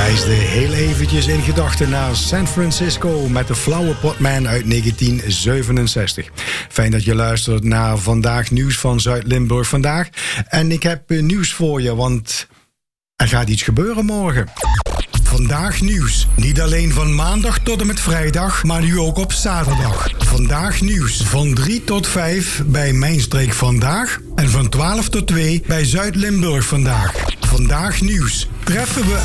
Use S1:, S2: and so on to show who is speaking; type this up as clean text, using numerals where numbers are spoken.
S1: reisde heel eventjes in gedachten naar San Francisco met de Flower Pot Man uit 1967. Fijn dat je luistert naar Vandaag Nieuws van Zuid-Limburg vandaag. En ik heb nieuws voor je, want er gaat iets gebeuren morgen. Vandaag nieuws. Niet alleen van maandag tot en met vrijdag, maar nu ook op zaterdag. Vandaag nieuws. Van 3 tot 5 bij Mijnstreek Vandaag. En van 12 tot 2 bij Zuid-Limburg Vandaag. Vandaag nieuws. Treffen we